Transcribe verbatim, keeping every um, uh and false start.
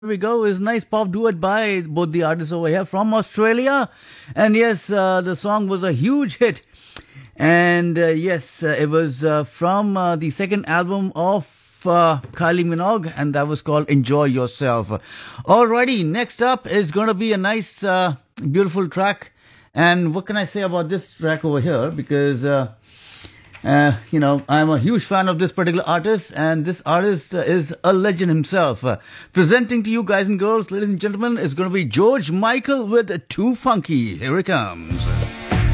Here we go. It's a nice pop duet by both the artists over here from Australia. And yes, uh, the song was a huge hit. And uh, yes, uh, it was uh, from uh, the second album of uh, Kylie Minogue, and that was called Enjoy Yourself. Alrighty, next up is going to be a nice, uh, beautiful track. And what can I say about this track over here? Because... Uh, Uh, you know, I'm a huge fan of this particular artist, and this artist uh, is a legend himself. Uh, presenting to you guys and girls, ladies and gentlemen, is going to be George Michael with Too Funky. Here it comes.